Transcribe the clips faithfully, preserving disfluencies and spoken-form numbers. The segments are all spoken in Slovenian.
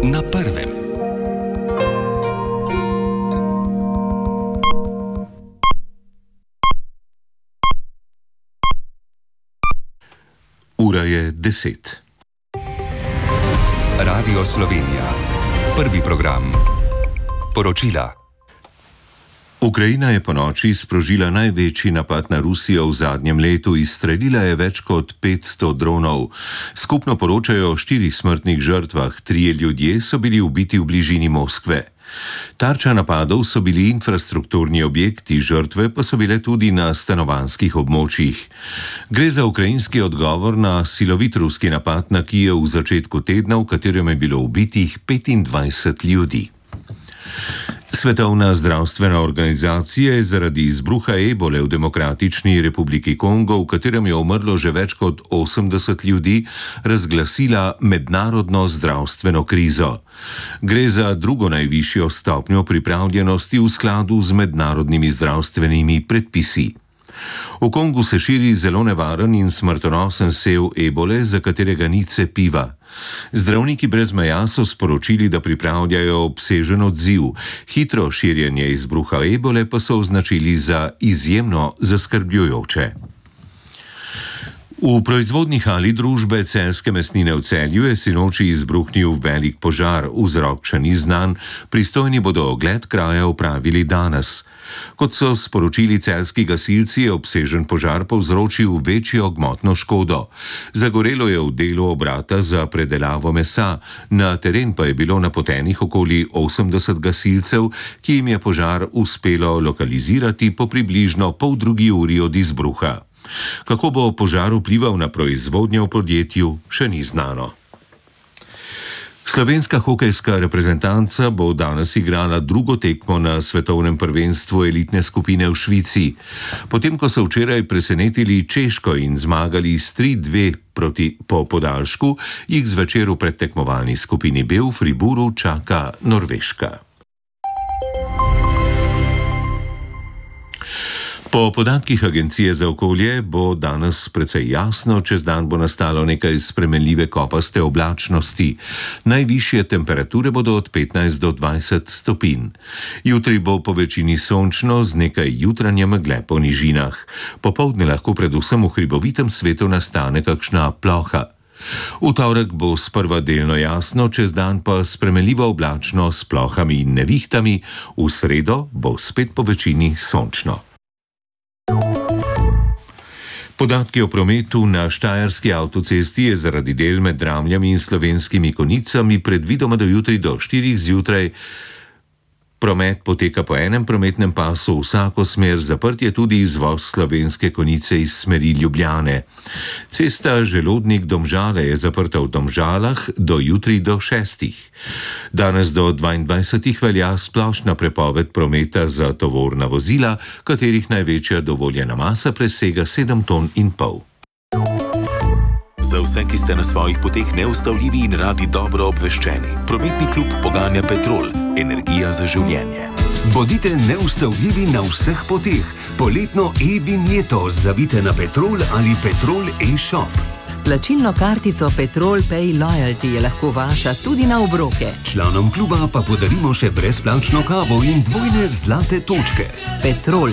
na prvem. Ura je deset. Radio Slovenija. Prvi program. Poročila. Ukrajina je ponoči sprožila največji napad na Rusijo v zadnjem letu, izstrelila je več kot petsto dronov. Skupno poročajo o štirih smrtnih žrtvah, trije ljudje so bili ubiti v bližini Moskve. Tarča napadov so bili infrastrukturni objekti, žrtve pa so bile tudi na stanovanjskih območjih. Gre za ukrajinski odgovor na silovit ruski napad na Kijev v začetku tedna, v katerem je bilo ubitih petindvajset ljudi. Svetovna zdravstvena organizacija je zaradi izbruha ebole v Demokratični republiki Kongo, v katerem je umrlo že več kot osemdeset ljudi, razglasila mednarodno zdravstveno krizo. Gre za drugo najvišjo stopnjo pripravljenosti v skladu z mednarodnimi zdravstvenimi predpisi. V Kongu se širi zelo nevaren in smrtonosen sev ebole, za katerega ni cepiva. Zdravniki brez meja so sporočili, da pripravljajo obsežen odziv. Hitro širjenje izbruha ebole pa so označili za izjemno zaskrbljujoče. V proizvodni hali družbe Celjske mesnine v Celju je sinoči izbruhnil velik požar, vzrok še ni znan, pristojni bodo ogled kraja opravili danes. Kot so sporočili celjski gasilci, je obsežen požar povzročil večjo gmotno škodo. Zagorelo je v delu obrata za predelavo mesa, na teren pa je bilo napotenih okoli osemdeset gasilcev, ki jim je požar uspelo lokalizirati po približno pol drugi uri od izbruha. Kako bo požar vplival na proizvodnjo v podjetju, še ni znano. Slovenska hokejska reprezentanca bo danes igrala drugo tekmo na svetovnem prvenstvu elitne skupine v Švici. Potem, ko so včeraj presenetili Češko in zmagali s tri dve proti po podaljšku, jih zvečer v predtekmovalni skupini B v Friburu čaka Norveška. Po podatkih Agencije za okolje bo danes precej jasno, čez dan bo nastalo nekaj spremenljive kopaste oblačnosti. Najvišje temperature bodo od petnajst do dvajset stopinj. Jutri bo po večini sončno z nekaj jutranje megle po nižinah. Popoldne lahko predvsem v hribovitem svetu nastane kakšna ploha. V torek bo sprva delno jasno, čez dan pa spremenljivo oblačno s plohami in nevihtami, v sredo bo spet po večini sončno. Podatki o prometu na Štajerski avtocesti je zaradi del med Dramljami in Slovenskimi Konicami predvidoma do jutri do štirih zjutraj. Promet poteka po enem prometnem pasu, vsako smer, zaprt je tudi izvoz Slovenske Konice iz smeri Ljubljane. Cesta Želodnik-Domžale je zaprta v Domžalah do jutri do šestih. Danes do dvaindvajsetih velja splošna prepoved prometa za tovorna vozila, katerih največja dovoljena masa presega sedem ton in pol. Za vse, ki ste na svojih poteh neustavljivi in radi dobro obveščeni, prometni klub poganja Petrol, energija za življenje. Bodite neustavljivi na vseh poteh. Poletno e-vinjeto zavite na Petrol ali Petrol e-shop. S plačilno kartico Petrol Pay Loyalty je lahko vaša tudi na obroke. Članom kluba pa podarimo še brezplačno kavo in dvojne zlate točke. Petrol.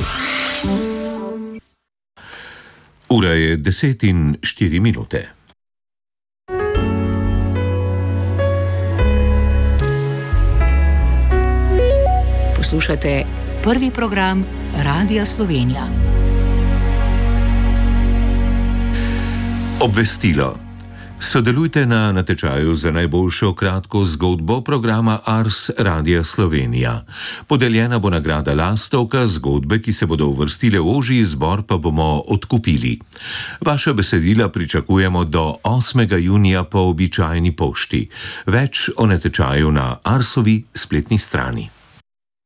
Ura je deset in štiri minute. Poslušate prvi program Radia Slovenija. Obvestilo. Sodelujte na natečaju za najboljšo kratko zgodbo programa Ars Radia Slovenija. Podeljena bo nagrada Lastovka, zgodbe, ki se bodo uvrstile v ožji izbor, pa bomo odkupili. Vaša besedila pričakujemo do osmega junija po običajni pošti. Več o natečaju na Arsovi spletni strani.